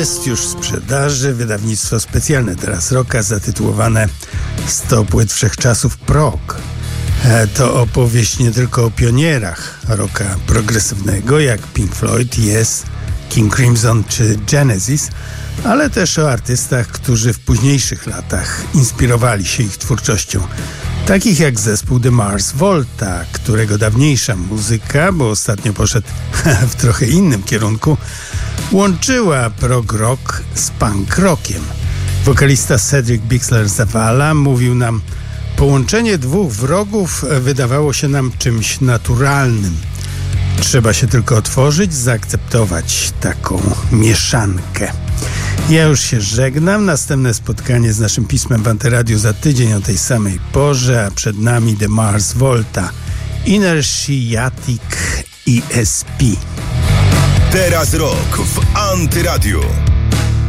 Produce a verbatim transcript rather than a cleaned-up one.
Jest już w sprzedaży wydawnictwo specjalne teraz rocka zatytułowane sto płyt wszechczasów prog. To opowieść nie tylko o pionierach rocka progresywnego jak Pink Floyd, Yes, King Crimson czy Genesis, ale też o artystach, którzy w późniejszych latach inspirowali się ich twórczością. Takich jak zespół The Mars Volta, którego dawniejsza muzyka, bo ostatnio poszedł w trochę innym kierunku, łączyła prog rock z punk rockiem. Wokalista Cedric Bixler-Zavala mówił nam: połączenie dwóch wrogów wydawało się nam czymś naturalnym. Trzeba się tylko otworzyć, zaakceptować taką mieszankę. Ja już się żegnam. Następne spotkanie z naszym pismem w Antyradiu za tydzień o tej samej porze, a przed nami The Mars Volta, Inertiatic E S P. Teraz rok w Antyradiu.